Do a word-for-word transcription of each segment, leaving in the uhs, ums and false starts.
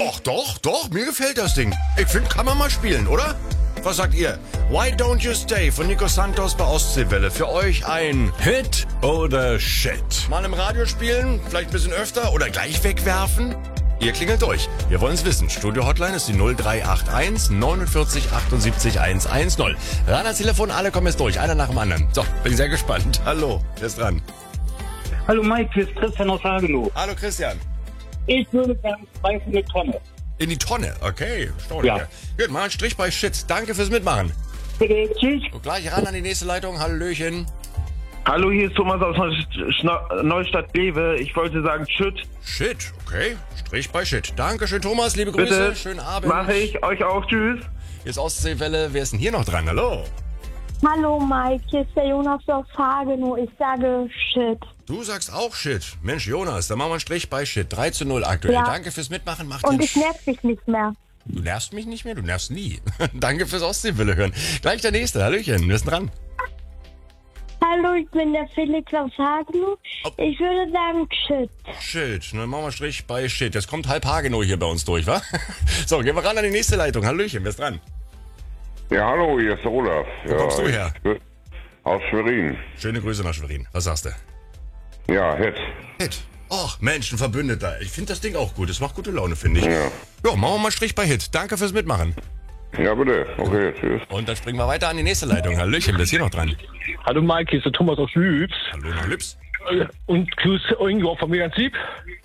Ach doch, doch, mir gefällt das Ding. Ich finde, kann man mal spielen, oder? Was sagt ihr? Why Don't You Stay von Nico Santos bei Ostseewelle. Für euch ein Hit oder Shit? Mal im Radio spielen, vielleicht ein bisschen öfter oder gleich wegwerfen? Ihr klingelt durch. Wir wollen es wissen. Studio-Hotline ist die null drei acht eins neunundvierzig achtundsiebzig hundertzehn. Ran ans Telefon, alle kommen jetzt durch, einer nach dem anderen. So, bin sehr gespannt. Hallo, wer ist dran? Hallo Mike, hier ist Christian aus Hagenow. Hallo Christian. Ich würde sagen, zwei für eine Tonne. In die Tonne, okay. Staune. Ja. Gut, mal einen Strich bei Shit. Danke fürs Mitmachen. Bitte, tschüss. Und gleich ran an die nächste Leitung. Hallöchen. Hallo, hier ist Thomas aus Neu- Neustadt-Bewe. Ich wollte sagen, Shit. Shit, okay. Strich bei Shit. Dankeschön, Thomas. Liebe Grüße. Bitte. Schönen Abend. Mache ich. Euch auch. Tschüss. Hier ist Ostseewelle. Wer ist denn hier noch dran? Hallo. Hallo Mike, hier ist der Jonas aus Hagenow. Ich sage Shit. Du sagst auch Shit. Mensch, Jonas, dann machen wir einen Strich bei Shit. drei zu null aktuell. Ja. Danke fürs Mitmachen. Macht Und den ich nerv dich nicht mehr. Du nervst mich nicht mehr? Du nervst nie. Danke fürs Ostseewelle hören. Gleich der nächste. Hallöchen. Wer ist denn dran? Hallo, ich bin der Felix aus Hagenow. Oh. Ich würde sagen Shit. Shit. Dann machen wir einen Strich bei Shit. Jetzt kommt halb Hagenow hier bei uns durch, wa? So, gehen wir ran an die nächste Leitung. Hallöchen. Wer ist dran? Ja, hallo, hier ist der Olaf. Wo ja, kommst du her? ich bin Aus Schwerin. Schöne Grüße nach Schwerin. Was sagst du? Ja, Hit. Hit. Och, Mensch, ein Verbündeter. Ich finde das Ding auch gut. Es macht gute Laune, finde ich. Ja. Ja, machen wir mal Strich bei Hit. Danke fürs Mitmachen. Ja, bitte. Okay, tschüss. Und dann springen wir weiter an die nächste Leitung. Hallöchen, wer ist hier noch dran? Hallo Mike, hier ist der Thomas aus Lübs. Hallo nach Lips. Und grüß Ingo von mir ganz lieb.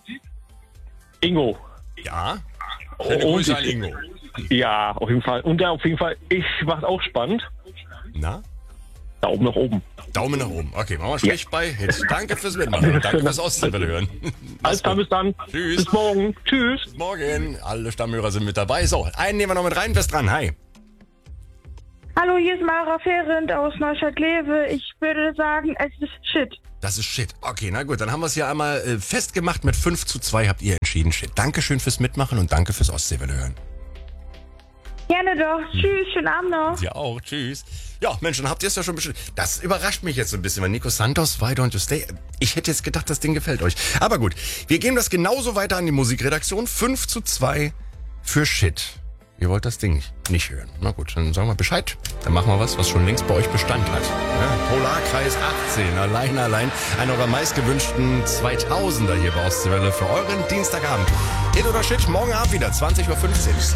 Ingo. Ja? Schöne Und Grüße an ich- Ingo. Ja, auf jeden Fall. Und ja, auf jeden Fall, ich mach's auch spannend. Na? Daumen nach oben. Daumen nach oben. Okay, machen wir Strich bei Hit. Danke fürs Mitmachen. Und danke fürs Ostseewelle hören. Alles klar, bis dann. Tschüss. Bis morgen. Tschüss. Morgen. Alle Stammhörer sind mit dabei. So, einen nehmen wir noch mit rein. Wer ist dran? Hi. Hallo, hier ist Mara Ferrand aus Neustadt-Lewe. Ich würde sagen, es ist Shit. Das ist Shit. Okay, na gut, dann haben wir es hier einmal äh, festgemacht. Mit fünf zu zwei habt ihr entschieden Shit. Dankeschön fürs Mitmachen und danke fürs Ostseewelle hören. Gerne doch. Tschüss, schönen Abend noch. Ja auch, tschüss. Ja, Mensch, dann habt ihr es ja schon bestimmt. Das überrascht mich jetzt so ein bisschen, weil Nico Santos, Why Don't You Stay? Ich hätte jetzt gedacht, das Ding gefällt euch. Aber gut, wir geben das genauso weiter an die Musikredaktion. fünf zu zwei für Shit. Ihr wollt das Ding nicht, nicht hören. Na gut, dann sagen wir Bescheid. Dann machen wir was, was schon längst bei euch Bestand hat. Ja, Polarkreis achtzehn, allein, allein. Einer eurer meistgewünschten zweitausender hier bei Ostseewelle für euren Dienstagabend. Hit oder Shit, morgen Abend wieder, zwanzig Uhr fünfzehn.